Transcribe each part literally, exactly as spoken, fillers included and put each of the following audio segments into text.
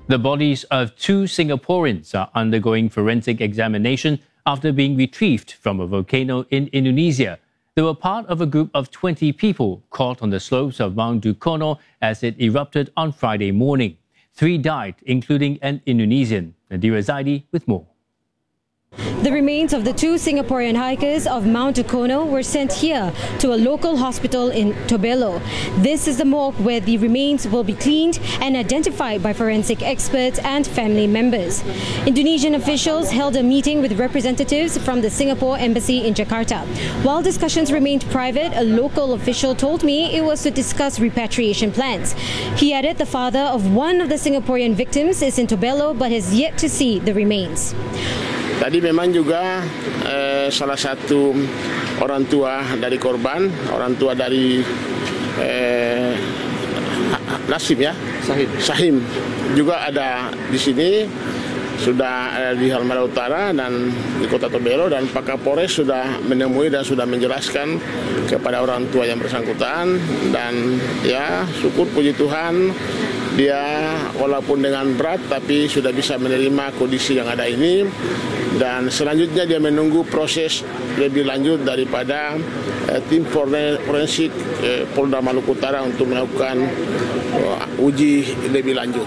The bodies of two Singaporeans are undergoing forensic examination after being retrieved from a volcano in Indonesia. They were part of a group of twenty people caught on the slopes of Mount Dukono as it erupted on Friday morning. Three died, including an Indonesian. Nadira Zaidi with more. The remains of the two Singaporean hikers of Mount Dukono were sent here to a local hospital in Tobelo. This is the morgue where the remains will be cleaned and identified by forensic experts and family members. Indonesian officials held a meeting with representatives from the Singapore Embassy in Jakarta. While discussions remained private, a local official told me it was to discuss repatriation plans. He added the father of one of the Singaporean victims is in Tobelo but has yet to see the remains. Tadi memang juga eh, salah satu orang tua dari korban, orang tua dari eh, Nasim ya, Sahim. Sahim juga ada di sini, sudah ada di Halmahera Utara dan di Kota Tobelo, dan Pak Kapolres sudah menemui dan sudah menjelaskan kepada orang tua yang bersangkutan, dan ya syukur puji Tuhan dia walaupun dengan berat tapi sudah bisa menerima kondisi yang ada ini, dan selanjutnya dia menunggu proses lebih lanjut daripada eh, tim forensik eh, Polda Maluku Utara untuk melakukan uh, uji lebih lanjut.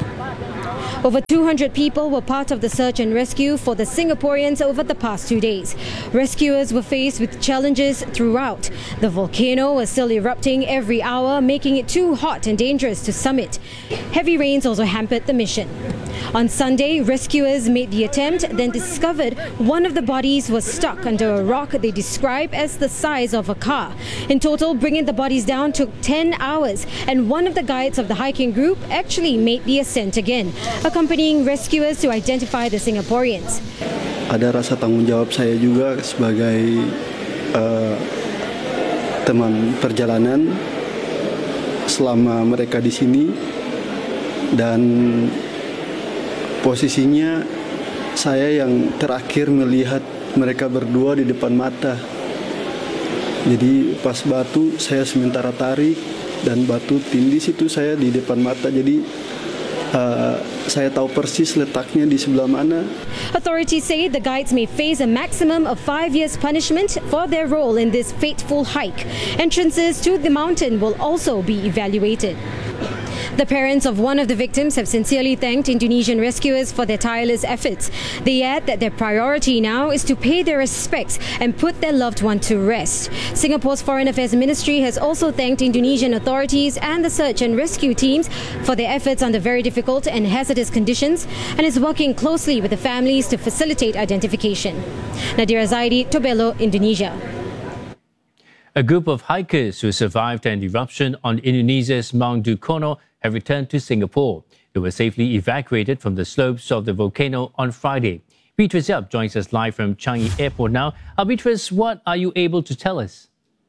Over two hundred people were part of the search and rescue for the Singaporeans over the past two days. Rescuers were faced with challenges throughout. The volcano was still erupting every hour, making it too hot and dangerous to summit. Heavy rains also hampered the mission. On Sunday, rescuers made the attempt, then discovered one of the bodies was stuck under a rock they describe as the size of a car. In total, bringing the bodies down took ten hours, and one of the guides of the hiking group actually made the ascent again, accompanying rescuers to identify the Singaporeans. Ada rasa tanggung jawab saya juga sebagai uh, teman perjalanan selama mereka di sini, dan posisinya saya yang terakhir melihat mereka berdua di depan mata. Jadi pas batu saya sementara tarik dan batu tindis itu saya di depan mata. Jadi uh, saya tahu persis letaknya di sebelah mana. Authorities say the guides may face a maximum of five years punishment for their role in this fateful hike. Entrances to the mountain will also be evaluated. The parents of one of the victims have sincerely thanked Indonesian rescuers for their tireless efforts. They add that their priority now is to pay their respects and put their loved one to rest. Singapore's Foreign Affairs Ministry has also thanked Indonesian authorities and the search and rescue teams for their efforts under very difficult and hazardous conditions, and is working closely with the families to facilitate identification. Nadira Zaidi, Tobelo, Indonesia. A group of hikers who survived an eruption on Indonesia's Mount Dukono have returned to Singapore. They were safely evacuated from the slopes of the volcano on Friday. Beatrice Yap joins us live from Changi Airport now. Uh, Beatrice, what are you able to tell us?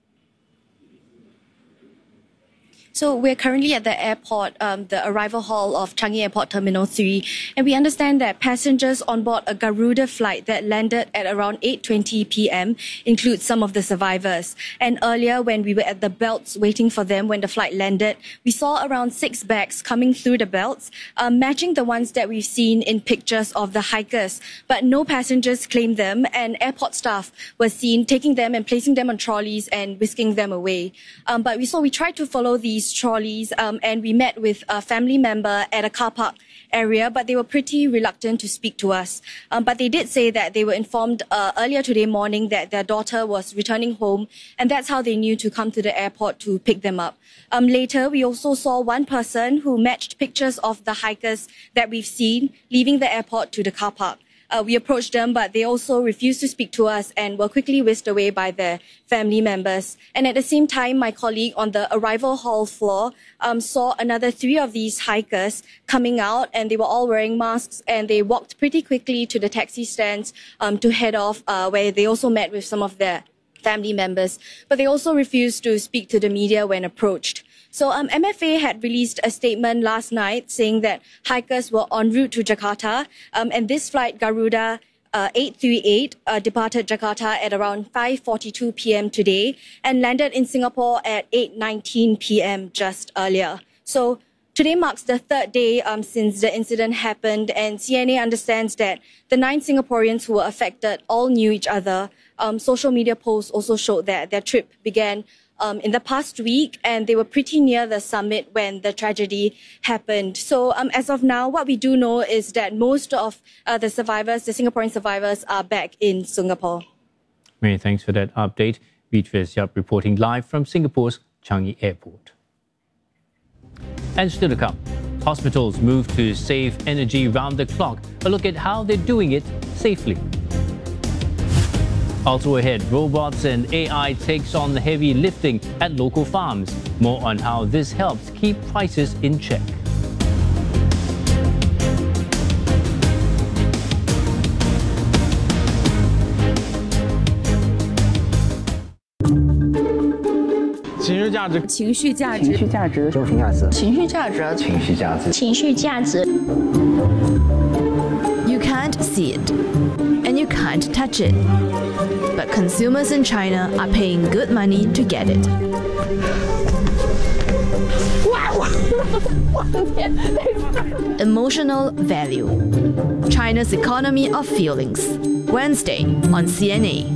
So we're currently at the airport, um, the arrival hall of Changi Airport Terminal three, and we understand that passengers on board a Garuda flight that landed at around eight twenty p m include some of the survivors. And earlier, when we were at the belts waiting for them when the flight landed, we saw around six bags coming through the belts, um, matching the ones that we've seen in pictures of the hikers. But no passengers claimed them, and airport staff were seen taking them and placing them on trolleys and whisking them away. Um, but we saw we tried to follow these trolleys um, and we met with a family member at a car park area, but they were pretty reluctant to speak to us. Um, but they did say that they were informed uh, earlier today morning that their daughter was returning home, and that's how they knew to come to the airport to pick them up. Um, later, we also saw one person who matched pictures of the hikers that we've seen leaving the airport to the car park. Uh, we approached them, but they also refused to speak to us and were quickly whisked away by their family members. And at the same time, my colleague on the arrival hall floor um, saw another three of these hikers coming out, and they were all wearing masks, and they walked pretty quickly to the taxi stands um, to head off, uh, where they also met with some of their family members. But they also refused to speak to the media when approached. So um, M F A had released a statement last night saying that hikers were en route to Jakarta, um, and this flight, Garuda uh, eight three eight, uh, departed Jakarta at around five forty-two p m today and landed in Singapore at eight nineteen p m just earlier. So Today marks the third day um, since the incident happened, and C N A understands that the nine Singaporeans who were affected all knew each other. Um, social media posts also showed that their trip began um, in the past week, and they were pretty near the summit when the tragedy happened. So um, as of now, what we do know is that most of uh, the survivors, the Singaporean survivors, are back in Singapore. Many thanks for that update. Beatrice Yap reporting live from Singapore's Changi Airport. And still to come, hospitals move to save energy round the clock. A look at how they're doing it safely. Also ahead, robots and A I takes on the heavy lifting at local farms. More on how this helps keep prices in check. 情绪价值，情绪价值，情绪价值，情绪价值，情绪价值，情绪价值。You can't see it, and you can't touch it, but consumers in China are paying good money to get it. Emotional value. China's economy of feelings. Wednesday on C N A.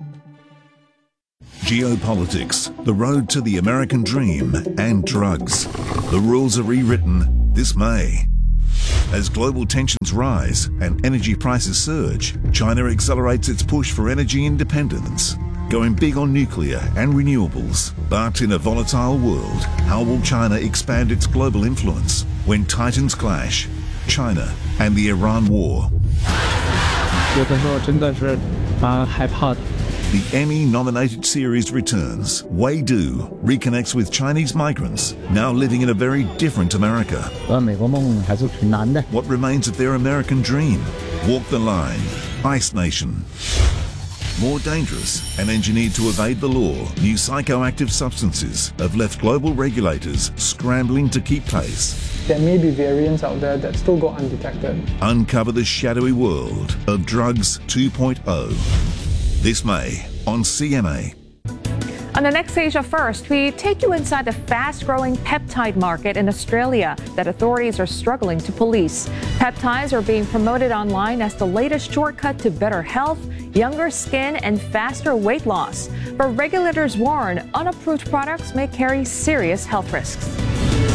Geopolitics, the road to the American dream, and drugs. The rules are rewritten this May. As global tensions rise and energy prices surge, China accelerates its push for energy independence, going big on nuclear and renewables. But in a volatile world, how will China expand its global influence when titans clash? China and the Iran war. 有的时候真的是蛮害怕的。 The Emmy-nominated series returns. Wei Du reconnects with Chinese migrants now living in a very different America. 而美国梦还是挺难的。 What remains of their American dream? Walk the line. Ice Nation. More dangerous and engineered to evade the law, new psychoactive substances have left global regulators scrambling to keep pace. There may be variants out there that still go undetected. Uncover the shadowy world of drugs two point oh. This May on C M A. On the next Asia First, we take you inside the fast-growing peptide market in Australia that authorities are struggling to police. Peptides are being promoted online as the latest shortcut to better health, younger skin, and faster weight loss. But regulators warn unapproved products may carry serious health risks.